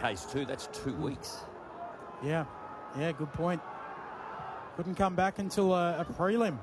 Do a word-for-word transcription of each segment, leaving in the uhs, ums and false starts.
case too. That's two weeks. Yeah, yeah, good point. Couldn't come back until a, a prelim.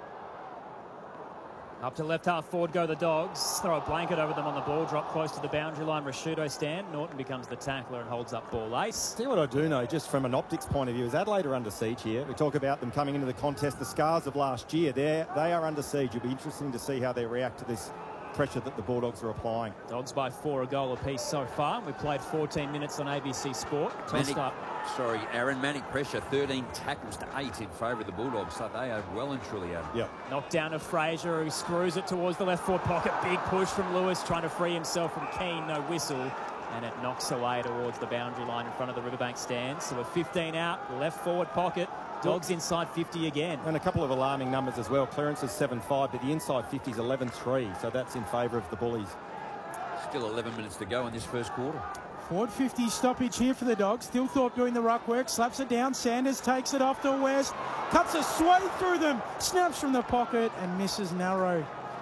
Up to left half forward go the Dogs. Throw a blanket over them on the ball. Drop close to the boundary line. Rashudo stand. Norton becomes the tackler and holds up ball ace. See what I do know, just from an optics point of view, is Adelaide are under siege here. We talk about them coming into the contest, the scars of last year. They're, they are under siege. It'll be interesting to see how they react to this pressure that the Bulldogs are applying. Dogs by four, a goal apiece so far. We played fourteen minutes on A B C Sport. Tossed up. Sorry, Aaron, manic pressure, thirteen tackles to eight in favour of the Bulldogs, so they are well and truly out. Yep. Knocked down to Fraser, who screws it towards the left forward pocket. Big push from Lewis, trying to free himself from Keane. No whistle. And it knocks away towards the boundary line in front of the Riverbank stands. So we're fifteen out, left forward pocket. Dogs inside fifty again. And a couple of alarming numbers as well. Clearance is seven five, but the inside fifty is eleven three. So that's in favour of the Bullies. Still eleven minutes to go in this first quarter. Forward fifty stoppage here for the Dogs. Thilthorpe doing the ruck work. Slaps it down. Sanders takes it off to West. Cuts a swathe through them. Snaps from the pocket and misses narrow.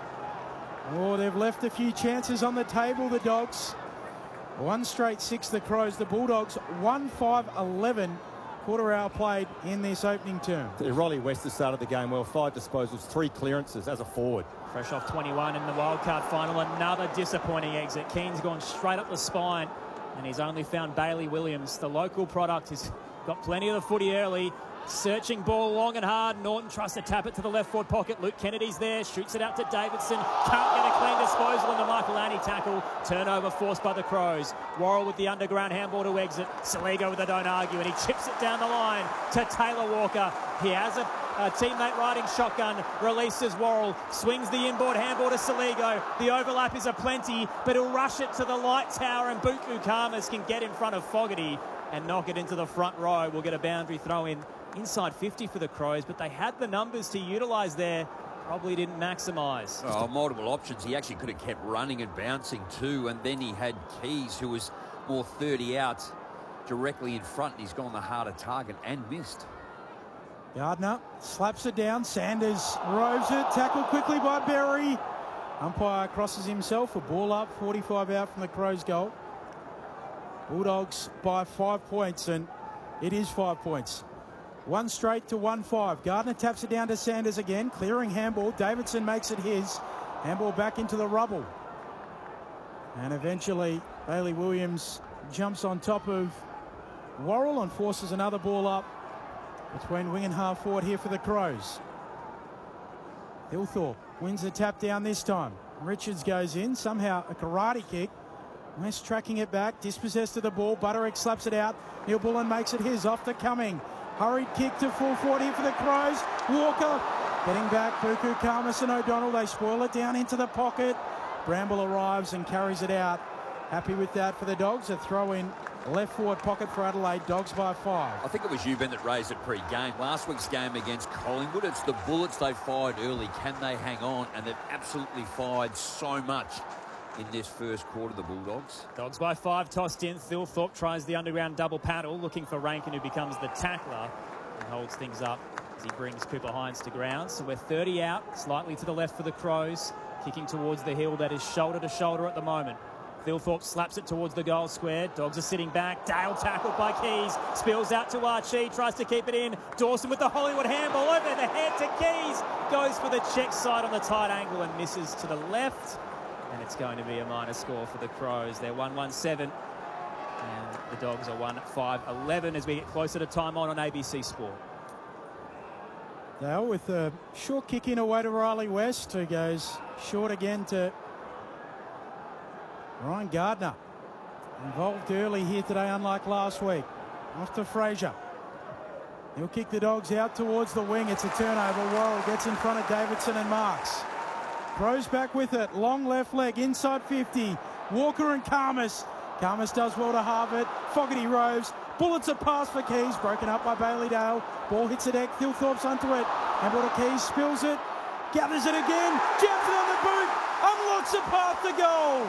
Oh, they've left a few chances on the table, the Dogs. One straight six, the Crows. The Bulldogs, one five eleven. Quarter hour played in this opening term. Riley West has started the game well. Five disposals, three clearances as a forward. Fresh off twenty-one in the wildcard final. Another disappointing exit. Keane's gone straight up the spine, and he's only found Bailey Williams. The local product has got plenty of the footy early. Searching ball long and hard. Norton tries to tap it to the left forward pocket. Luke Kennedy's there. Shoots it out to Davidson. Can't get a clean disposal in the Michael Annie tackle. Turnover forced by the Crows. Worrell with the underground handball to exit. Saligo with a don't argue, and he chips it down the line to Taylor Walker. He has a, a teammate riding shotgun. Releases Worrell. Swings the inboard handball to Saligo. The overlap is aplenty, but he'll rush it to the light tower, and Buku Khamis can get in front of Fogarty and knock it into the front row. We'll get a boundary throw in. Inside fifty for the Crows, but they had the numbers to utilise there. Probably didn't maximise. Oh, multiple options. He actually could have kept running and bouncing too, and then he had Keys, who was more thirty out, directly in front, and he's gone the harder target and missed. Gardner slaps it down. Sanders roves it. Tackled quickly by Berry. Umpire crosses himself. A ball up. forty-five out from the Crows' goal. Bulldogs by five points, and it is five points. One straight to one five. Gardner taps it down to Sanders again. Clearing handball. Davidson makes it his. Handball back into the rubble. And eventually Bailey Williams jumps on top of Worrell and forces another ball up between wing and half forward here for the Crows. Thilthorpe wins the tap down this time. Richards goes in. Somehow a karate kick. West tracking it back. Dispossessed of the ball. Butterick slaps it out. Neil Bullen makes it his. Off the coming. Hurried kick to full forward here for the Crows. Walker getting back. Buku Khamis and O'Donnell. They spoil it down into the pocket. Bramble arrives and carries it out. Happy with that for the Dogs. A throw in left forward pocket for Adelaide. Dogs by five. I think it was you, Ben, that raised it pre-game. Last week's game against Collingwood, it's the bullets they fired early. Can they hang on? And they've absolutely fired so much in this first quarter, the Bulldogs. Dogs by five, tossed in. Thilthorpe tries the underground double paddle, looking for Rankin, who becomes the tackler and holds things up as he brings Cooper Hines to ground. So we're thirty out, slightly to the left for the Crows, kicking towards the hill that is shoulder to shoulder at the moment. Thilthorpe slaps it towards the goal square. Dogs are sitting back. Dale tackled by Keys. Spills out to Archie. Tries to keep it in. Dawson with the Hollywood handball over the head to Keys. Goes for the check side on the tight angle and misses to the left. And it's going to be a minor score for the Crows. They're one one seven. And the Dogs are one five eleven as we get closer to time on on A B C Sport. Dale with a short kick in away to Riley West, who goes short again to Ryan Gardner. Involved early here today, unlike last week. Off to Fraser. He'll kick the Dogs out towards the wing. It's a turnover. Worrell gets in front of Davidson and marks. Crows back with it. Long left leg, inside fifty. Walker and Khamis. Khamis does well to halve it. Fogarty roves. Bullets a pass for Keys. Broken up by Bailey Dale. Ball hits the deck. Thilthorpe's onto it. Handball to Keys. Spills it. Gathers it again. Jams it on the boot. Unlocks a path to goal.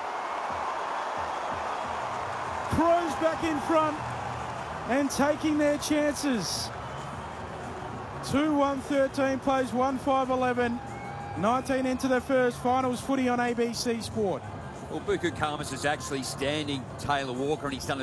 Crows back in front and taking their chances. two one thirteen plays one five eleven. nineteen into the first. Finals footy on A B C Sport. Well, Buku Khamis is actually standing Taylor Walker, and he's done a